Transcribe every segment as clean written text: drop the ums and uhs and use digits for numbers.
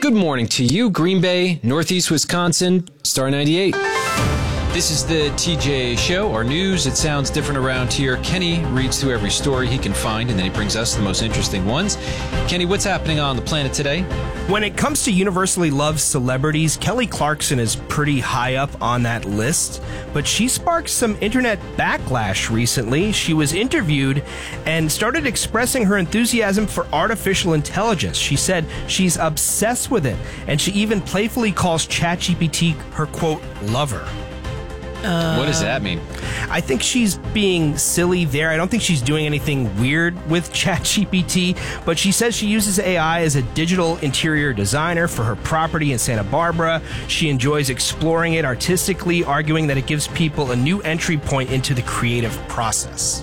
Good morning to you, Green Bay, Northeast Wisconsin, Star 98. This is the TJ Show, our news. It sounds different around here. Kenny reads through every story he can find, and then he brings us the most interesting ones. Kenny, what's happening on the planet today? When it comes to universally loved celebrities, Kelly Clarkson is pretty high up on that list, but she sparked some internet backlash recently. She was interviewed and started expressing her enthusiasm for artificial intelligence. She said she's obsessed with it, and she even playfully calls ChatGPT her, quote, lover. What does that mean? I think she's being silly there. I don't think she's doing anything weird with ChatGPT, but she says she uses AI as a digital interior designer for her property in Santa Barbara. She enjoys exploring it artistically, arguing that it gives people a new entry point into the creative process.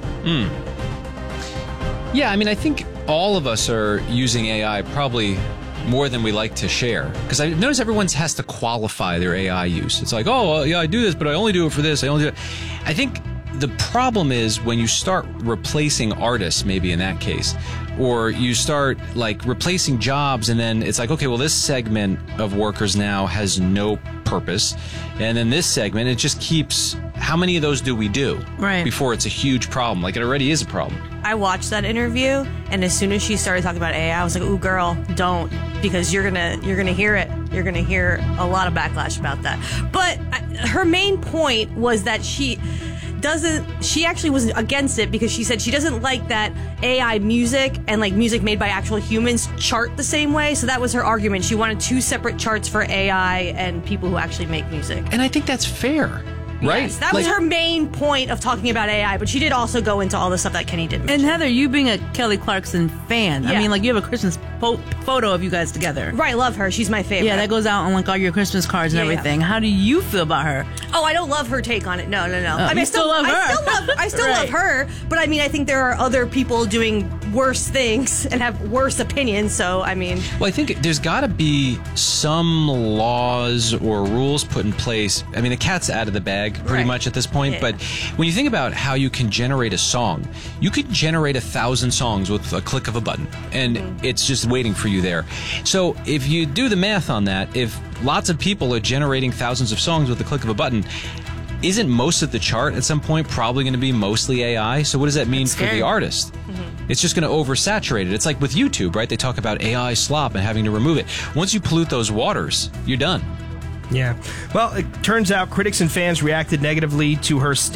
Yeah, I mean, I think all of us are using AI probably more than we like to share. Because I notice everyone has to qualify their AI use. It's like, oh, well, yeah, I do this, but I only do it for this. I only do it. I think the problem is when you start replacing artists, maybe in that case, or you start like replacing jobs, and then it's like, okay, well, this segment of workers now has no purpose. And then this segment, it just keeps, how many of those do we do? Right. Before it's a huge problem? Like, it already is a problem. I watched that interview, and as soon as she started talking about AI, I was like, "Ooh, girl, don't," because you're gonna hear it. You're gonna hear a lot of backlash about that. But her main point was that she actually was against it because she said she doesn't like that AI music and like music made by actual humans chart the same way. So that was her argument. She wanted two separate charts for AI and people who actually make music. And I think that's fair. Right? Yes, that was her main point of talking about AI, but she did also go into all the stuff that Kenny did mention. And Heather, you being a Kelly Clarkson fan, Yeah. I mean, like, you have a Christmas photo of you guys together. Right, love her. She's my favorite. Yeah, that goes out on like all your Christmas cards and Yeah, everything. How do you feel about her? Oh, I don't love her take on it. No. I mean, I still love her. I still Right. love her, but I mean, I think there are other people doing worse things and have worse opinions. So, I mean, well, I think there's got to be some laws or rules put in place. I mean, the cat's out of the bag pretty much at this point. Yeah. But when you think about how you can generate a song, you could generate 1,000 songs with a click of a button, and it's just waiting for you there. So if you do the math on that, if lots of people are generating thousands of songs with the click of a button, isn't most of the chart at some point probably going to be mostly AI? So what does that mean for the artist? It's just going to oversaturate it. It's like with YouTube, right? They talk about AI slop and having to remove it. Once you pollute those waters, you're done. Yeah. Well, it turns out critics and fans reacted negatively to her